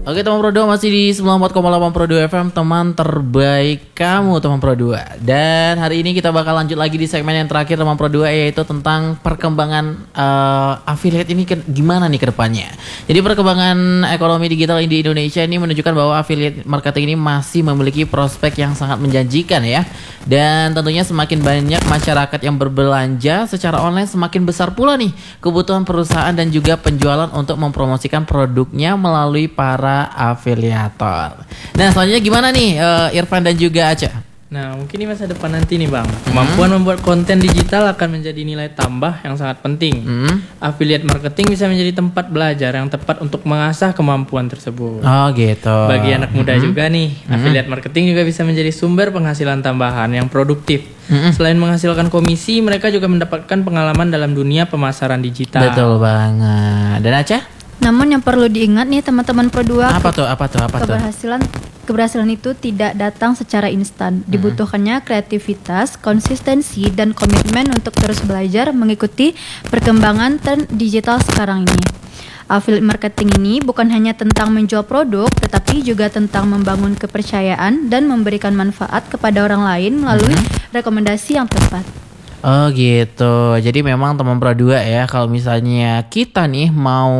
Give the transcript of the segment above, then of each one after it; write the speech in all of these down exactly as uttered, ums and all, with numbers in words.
Oke teman Pro dua masih di sembilan puluh empat koma delapan Pro dua F M, teman terbaik kamu teman Pro dua. Dan hari ini kita bakal lanjut lagi di segmen yang terakhir teman Pro dua, yaitu tentang perkembangan uh, affiliate ini ke, gimana nih ke depannya. Jadi perkembangan ekonomi digital di Indonesia ini menunjukkan bahwa affiliate marketing ini masih memiliki prospek yang sangat menjanjikan ya. Dan tentunya semakin banyak masyarakat yang berbelanja secara online, semakin besar pula nih kebutuhan perusahaan dan juga penjualan untuk mempromosikan produknya melalui para afiliator. Nah selanjutnya gimana nih uh, Irfan dan juga Aca? Nah mungkin di masa depan nanti nih Bang, kemampuan hmm. membuat konten digital akan menjadi nilai tambah yang sangat penting. hmm. Affiliate marketing bisa menjadi tempat belajar yang tepat untuk mengasah kemampuan tersebut. Oh gitu. Bagi anak muda hmm. juga nih, hmm. affiliate marketing juga bisa menjadi sumber penghasilan tambahan yang produktif. hmm. Selain menghasilkan komisi, mereka juga mendapatkan pengalaman dalam dunia pemasaran digital. Betul banget. Dan Aca? Namun yang perlu diingat nih teman-teman Pro dua, apa tuh apa tuh apa keberhasilan tuh? keberhasilan itu tidak datang secara instan. Dibutuhkannya kreativitas, konsistensi dan komitmen untuk terus belajar mengikuti perkembangan tren digital sekarang ini. Affiliate marketing ini bukan hanya tentang menjual produk, tetapi juga tentang membangun kepercayaan dan memberikan manfaat kepada orang lain melalui hmm. rekomendasi yang tepat. Oh gitu. Jadi memang teman Pro dua ya, kalau misalnya kita nih mau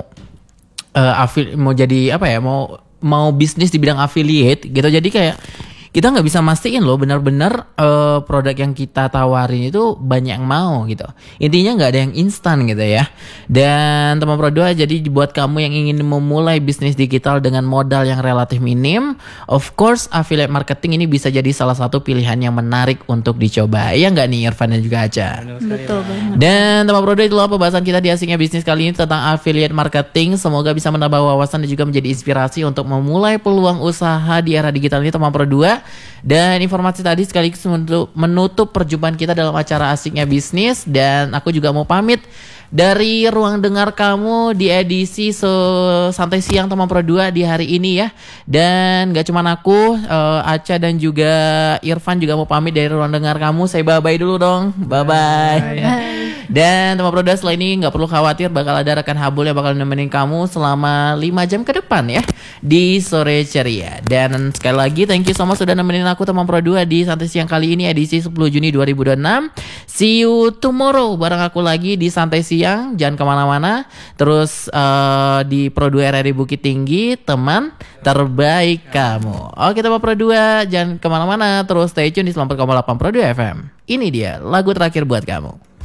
uh, afili- mau jadi apa ya, mau mau bisnis di bidang affiliate gitu. Jadi kayak kita nggak bisa mastiin loh benar-benar uh, produk yang kita tawarin itu banyak yang mau gitu. Intinya nggak ada yang instan gitu ya. Dan teman Pro dua, jadi buat kamu yang ingin memulai bisnis digital dengan modal yang relatif minim, of course affiliate marketing ini bisa jadi salah satu pilihan yang menarik untuk dicoba. Iya nggak nih Irfan dan juga Aca? Betul banget. Dan teman Pro dua, itulah pembahasan kita di Asiknya Bisnis kali ini tentang affiliate marketing. Semoga bisa menambah wawasan dan juga menjadi inspirasi untuk memulai peluang usaha di era digital ini teman Pro dua. Dan informasi tadi sekaligus menutup perjumpaan kita dalam acara Asiknya Bisnis. Dan aku juga mau pamit dari ruang dengar kamu di edisi so santai siang teman Pro dua di hari ini ya. Dan gak cuma aku, uh, Aca dan juga Irfan juga mau pamit dari ruang dengar kamu. Saya bye-bye dulu dong. Bye-bye. Bye. Dan teman Pro dua, setelah ini gak perlu khawatir, bakal ada rekan Habul yang bakal nemenin kamu selama lima jam ke depan ya di Sore Ceria. Dan sekali lagi thank you so much sudah nemenin aku teman Pro dua di santai siang kali ini edisi sepuluh Juni dua ribu dua puluh enam. See you tomorrow bareng aku lagi di santai siang. Jangan kemana-mana. Terus uh, di Pro dua R R I Bukit Tinggi, teman terbaik kamu. Oke teman Pro dua, jangan kemana-mana. Terus stay tune di sembilan puluh empat koma delapan Pro dua F M. Ini dia lagu terakhir buat kamu.